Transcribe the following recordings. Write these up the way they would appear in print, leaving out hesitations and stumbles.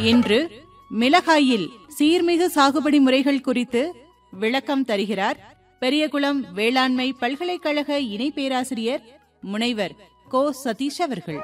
இன்று மிளகாயில் சீர்மிகு சாகுபடி முறைகள் குறித்து விளக்கம் தருகிறார் பெரியகுளம் வேளாண்மை பல்கலைக்கழக இணை பேராசிரியர் முனைவர் கோ. சதீஷ் அவர்கள்.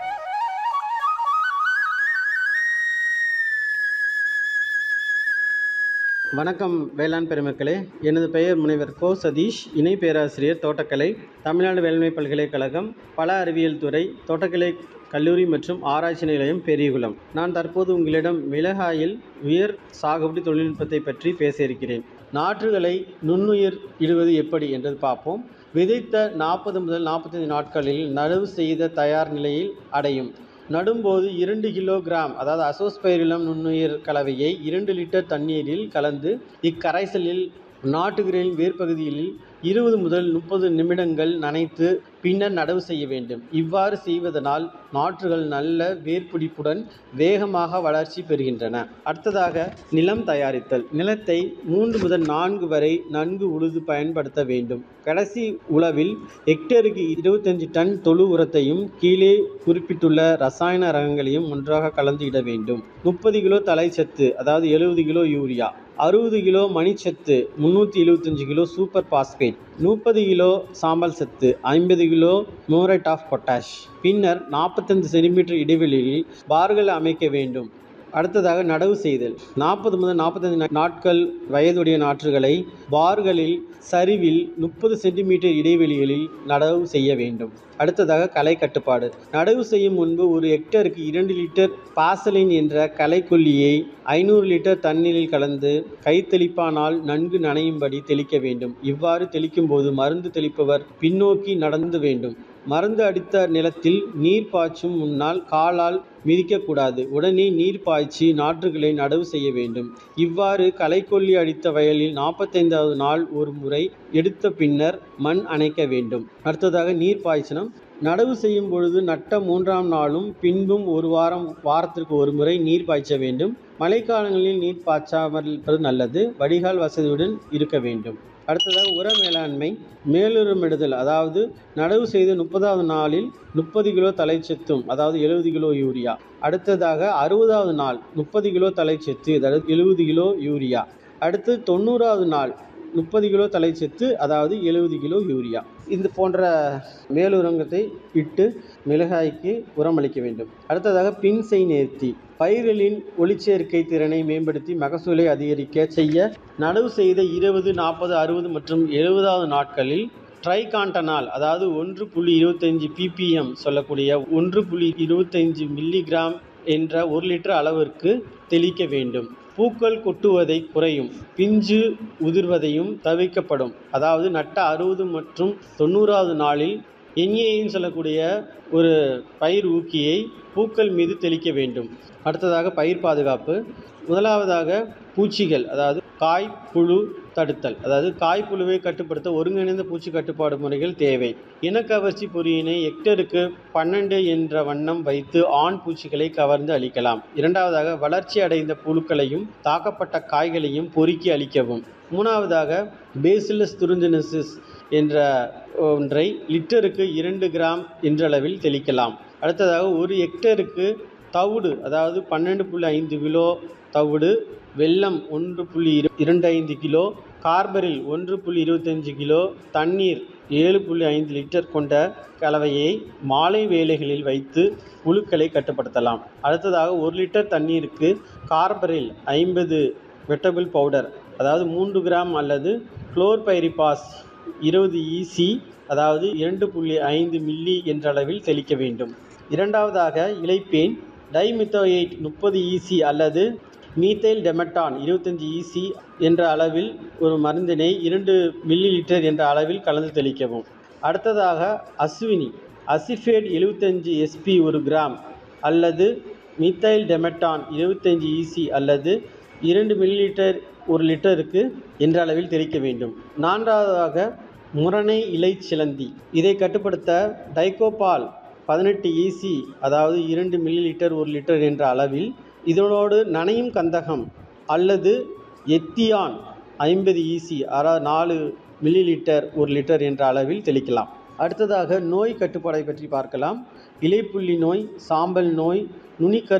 வணக்கம் வேளாண் பெருமக்களே. எனது பெயர் முனைவர் கோ. சதீஷ், இணை பேராசிரியர் தோட்டக்கலை, தமிழ்நாடு வேளாண்மை பல்கலைக்கழகம், பல அறிவியல் துறை, தோட்டக்கலை கல்லூரி மற்றும் ஆராய்ச்சி நிலையம், பெரியகுளம். நான் தற்போது உங்களிடம் மிளகாயில் உயர் சாகுபடி தொழில்நுட்பத்தை பற்றி பேச இருக்கிறேன். நாற்றுகளை நுண்ணுயிர் இடுவது எப்படி என்று பார்ப்போம். விதைத்த 40 முதல் 45 நாட்களில் நடவு செய்த தயார் நிலையில் அடையும். நடும்போது 2 கிலோகிராம் அதாவது அசோஸ்பைரிலம் நுண்ணுயிர் கலவையை 2 லிட்டர் தண்ணீரில் கலந்து இக்கரைசலில் நாற்றுகளின் வேர்ப்பகுதியில் 20 முதல் 30 நிமிடங்கள் நனைத்து பின்னர் நடவு செய்ய வேண்டும். இவ்வாறு செய்வதனால் நாற்றுகள் நல்ல வேர்பிடிப்புடன் வேகமாக வளர்ச்சி பெறுகின்றன. அடுத்ததாக நிலம் தயாரித்தல். நிலத்தை 3 முதல் 4 வரை நன்கு உழுது பயன்படுத்த வேண்டும். கடைசி உழவில் ஹெக்டேருக்கு 25 டன் தொழு உரத்தையும் கீழே குறிப்பிட்டுள்ள ரசாயன ரகங்களையும் ஒன்றாக கலந்து இட வேண்டும். 30 கிலோ தலைச்சத்து அதாவது 70 கிலோ யூரியா, 60 கிலோ மணிச்சத்து, 375 கிலோ சூப்பர் பாஸ்பேட், 30 கிலோ சாம்பல் சத்து, 50 கிலோ மியூரேட் ஆஃப் பொட்டாஷ். பின்னர் 45 சென்டிமீட்டர் இடைவெளியில் பார்கள் அமைக்க வேண்டும். அடுத்ததாக நடவு செய்தல். 40 முதல் 45 நாட்கள் வயதுடைய நாற்றுகளை பார்களில் சரிவில் 30 சென்டிமீட்டர் இடைவெளிகளில் நடவு செய்ய வேண்டும். அடுத்ததாக களை கட்டுப்பாடு. நடவு செய்யும் முன்பு ஒரு ஹெக்டருக்கு 2 லிட்டர் பாசலின் என்ற களைக்கொல்லியை 500 லிட்டர் தண்ணீரில் கலந்து கைத்தெளிப்பானால் நன்கு நனையும்படி தெளிக்க வேண்டும். இவ்வாறு தெளிக்கும் போது மருந்து தெளிப்பவர் பின்னோக்கி நடந்து வேண்டும். மருந்து அடித்த நிலத்தில் நீர் பாய்ச்சும் முன்னால் காலால் மிதிக்கக்கூடாது. உடனே நீர் பாய்ச்சி நாற்றுகளை நடவு செய்ய வேண்டும். இவ்வாறு களைக்கொல்லி அடித்த வயலில் 45வது நாள் ஒரு முறை எடுத்த பின்னர் மண் அணைக்க வேண்டும். அடுத்ததாக நீர் பாய்ச்சனம். நடவு செய்யும் பொழுது நட்ட 3ஆம் நாளும் பின்பும் வாரத்திற்கு ஒரு முறை நீர் பாய்ச்ச வேண்டும். மழைக்காலங்களில் நீர் பாய்ச்சாமல் இருப்பது நல்லது. வடிகால் வசதியுடன் இருக்க வேண்டும். அடுத்ததாக உர மேலாண்மை. மேலுரமிடுதல் அதாவது நடவு செய்த 30வது நாளில் 30 கிலோ தலைச்சத்தும் அதாவது 70 கிலோ யூரியா. அடுத்ததாக 60வது நாள் 30 கிலோ தலைச்சத்து அதாவது 70 கிலோ யூரியா. அடுத்து 90வது நாள் 30 கிலோ தலைச்சத்து அதாவது 70 கிலோ யூரியா. இது போன்ற மேலுரங்கத்தை இட்டு மிளகாய்க்கு உரமளிக்க வேண்டும். அடுத்ததாக பின்செய் நேர்த்தி. பயிர்களின் ஒளிச்சேர்க்கை திறனை மேம்படுத்தி மகசூலை அதிகரிக்க செய்ய நடவு செய்த 20, 40, 60 மற்றும் 70வது நாட்களில் ட்ரைகாண்டனால் அதாவது 1.25 ppm சொல்லக்கூடிய 1.25 மில்லிகிராம் என்ற 1 லிட்டர் அளவிற்கு தெளிக்க வேண்டும். பூக்கள் கொட்டுவதை குறையும், பிஞ்சு உதிர்வதையும் தவிர்க்கப்படும். அதாவது நட்ட 60 மற்றும் 90வது நாளில் என்ஏன்னு சொல்லக்கூடிய ஒரு பயிர் ஊக்கியை பூக்கள் மீது தெளிக்க வேண்டும். அடுத்ததாக பயிர் பாதுகாப்பு. முதலாவதாக பூச்சிகள் அதாவது காய் புழு தடுத்தல். அதாவது காய்ப்புழுவை கட்டுப்படுத்த ஒருங்கிணைந்த பூச்சி கட்டுப்பாடு முறைகள் தேவை. இனக்கவர்ச்சி பொறியினை ஹெக்டருக்கு 12 என்ற வண்ணம் வைத்து ஆண் பூச்சிகளை கவர்ந்து அளிக்கலாம். இரண்டாவதாக வளர்ச்சி அடைந்த புழுக்களையும் தாக்கப்பட்ட காய்களையும் பொறுக்கி அளிக்கவும். மூணாவதாக பேசிலஸ் துரிஞ்சினசிஸ் என்ற ஒன்றை லிட்டருக்கு 2 கிராம் என்றளவில் தெளிக்கலாம். அடுத்ததாக ஒரு ஹெக்டருக்கு தவிடு அதாவது 12.5 கிலோ தவிடு, வெல்லம் 1.25 கிலோ, கார்பரில் 1.25 கிலோ, தண்ணீர் 7.5 லிட்டர் கொண்ட கலவையை மாலை வேளைகளில் வைத்து புழுக்களை கட்டுப்படுத்தலாம். அடுத்ததாக 1 லிட்டர் தண்ணீருக்கு கார்பரில் 50 வெட்டபிள் பவுடர் அதாவது 3 கிராம் அல்லது குளோர்பைரிபாஸ் 20 EC அதாவது 2.5 மில்லி என்ற அளவில் தெளிக்க வேண்டும். இரண்டாவதாக இலைப்பேன் டைமித்தோயேட் 30 EC அல்லது மீத்தைல் டெமட்டான் 25 EC என்ற அளவில் ஒரு மருந்தினை 2 மில்லி லிட்டர் என்ற அளவில் கலந்து தெளிக்கவும். அடுத்ததாக அஸ்வினி அசிஃபேட் 75 SP 1 கிராம் அல்லது மீத்தைல் டெமட்டான் 25 EC அல்லது 2 மில்லி லிட்டர் 1 லிட்டருக்கு என்ற அளவில் தெளிக்க வேண்டும். நான்காவதாக முரணை இலை சிலந்தி. இதை கட்டுப்படுத்த டைகோபால் 18 EC அதாவது 2 மில்லி லிட்டர் 1 லிட்டர் என்ற அளவில் இதனோடு நனையும் கந்தகம் அல்லது எத்தியான் 50 EC அதாவது 4 மில்லி லிட்டர் 1 லிட்டர் என்ற அளவில் தெளிக்கலாம். அடுத்ததாக நோய் கட்டுப்பாடை பற்றி பார்க்கலாம். இலைப்புள்ளி நோய், சாம்பல் நோய், நுனிக்கரு